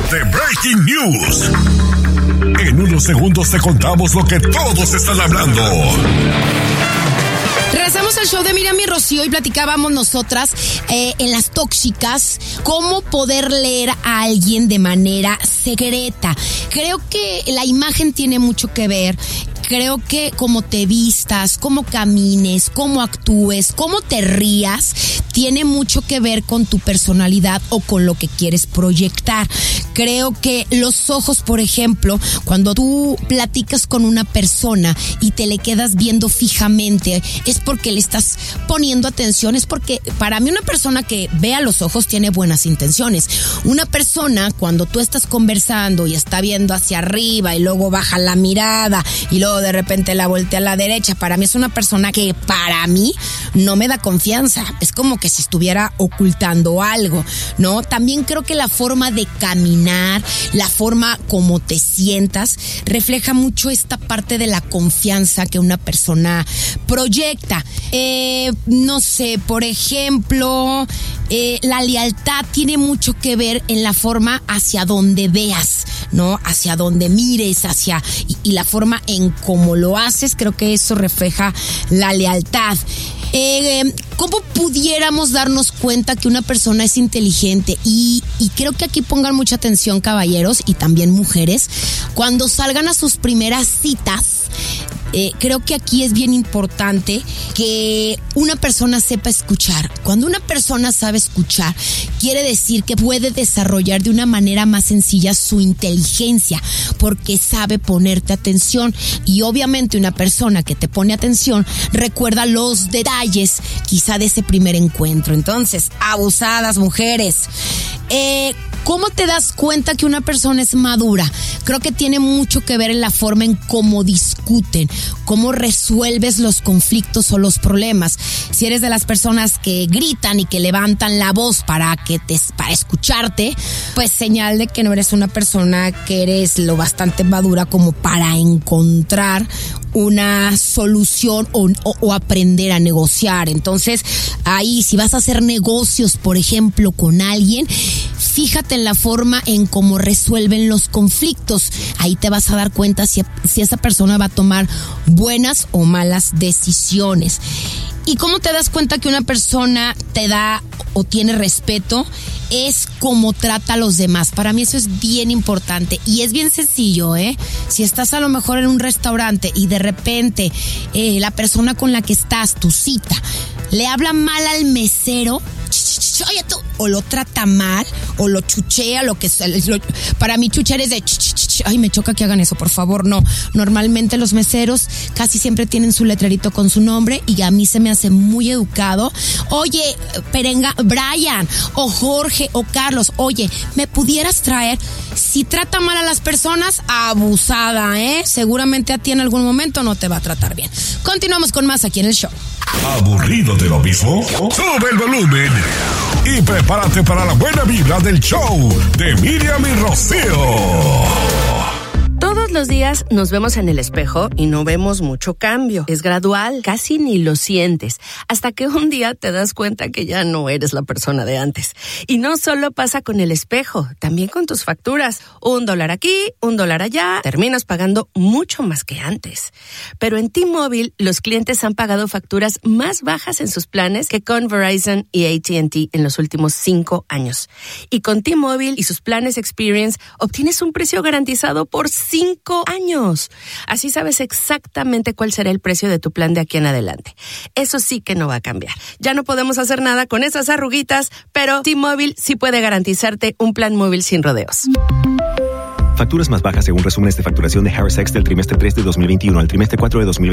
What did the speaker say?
de Breaking News. En unos segundos te contamos lo que todos están hablando. Regresamos al show de Miriam y Rocío y platicábamos nosotras en Las Tóxicas cómo poder leer a alguien de manera secreta. Creo que la imagen tiene mucho que ver. Creo que cómo te vistas, cómo camines, cómo actúes, cómo te rías, tiene mucho que ver con tu personalidad o con lo que quieres proyectar. Creo que los ojos, por ejemplo, cuando tú platicas con una persona y te le quedas viendo fijamente, es porque le estás poniendo atención, es porque para mí una persona que ve a los ojos tiene buenas intenciones. Una persona cuando tú estás conversando y está viendo hacia arriba y luego baja la mirada y luego de repente la voltea a la derecha, para mí es una persona que para mí no me da confianza. Es como que si estuviera ocultando algo, ¿no? También creo que la forma de caminar, la forma como te sientas, refleja mucho esta parte de la confianza que una persona proyecta. No sé, por ejemplo, la lealtad tiene mucho que ver en la forma hacia donde veas, ¿no? Hacia donde mires, y la forma en cómo lo haces, creo que eso refleja la lealtad. ¿Cómo pudiéramos darnos cuenta que una persona es inteligente? Y creo que aquí pongan mucha atención, caballeros, y también mujeres, cuando salgan a sus primeras citas. Creo que aquí es bien importante que una persona sepa escuchar. Cuando una persona sabe escuchar, quiere decir que puede desarrollar de una manera más sencilla su inteligencia, porque sabe ponerte atención. Y obviamente una persona que te pone atención recuerda los detalles quizá de ese primer encuentro. Entonces, abusadas mujeres. ¿Cómo te das cuenta que una persona es madura? Creo que tiene mucho que ver en la forma en cómo discuten, cómo resuelves los conflictos o los problemas. Si eres de las personas que gritan y que levantan la voz para escucharte, pues señal de que no eres una persona que eres lo bastante madura como para encontrar una solución o aprender a negociar. Entonces, ahí, si vas a hacer negocios, por ejemplo, con alguien, fíjate en la forma en cómo resuelven los conflictos. Ahí te vas a dar cuenta si esa persona va a tomar buenas o malas decisiones. ¿Y cómo te das cuenta que una persona te da o tiene respeto? Es cómo trata a los demás. Para mí eso es bien importante y es bien sencillo, Si estás a lo mejor en un restaurante y de repente la persona con la que estás, tu cita, le habla mal al mesero, oye tú, o lo trata mal, o lo chuchea, para mí chuchear es de ay, me choca que hagan eso, por favor, no. Normalmente los meseros casi siempre tienen su letrerito con su nombre y a mí se me hace muy educado. Oye, Brian, o Jorge, o Carlos, oye, ¿me pudieras traer? Si trata mal a las personas, abusada, Seguramente a ti en algún momento no te va a tratar bien. Continuamos con más aquí en el show. ¿Aburrido de lo mismo? Sube el volumen y prepárate para la buena vibra del show de Miriam y Rocío. Todos los días nos vemos en el espejo y no vemos mucho cambio. Es gradual, casi ni lo sientes, hasta que un día te das cuenta que ya no eres la persona de antes. Y no solo pasa con el espejo, también con tus facturas. $1 aquí, $1 allá, terminas pagando mucho más que antes. Pero en T-Mobile, los clientes han pagado facturas más bajas en sus planes que con Verizon y AT&T en los últimos 5 años. Y con T-Mobile y sus planes Experience, obtienes un precio garantizado por 5 años. Así sabes exactamente cuál será el precio de tu plan de aquí en adelante. Eso sí que no va a cambiar. Ya no podemos hacer nada con esas arruguitas, pero T-Mobile sí puede garantizarte un plan móvil sin rodeos. Facturas más bajas según resúmenes de facturación de Harris X del trimestre 3 de 2021 al trimestre 4 de 2021.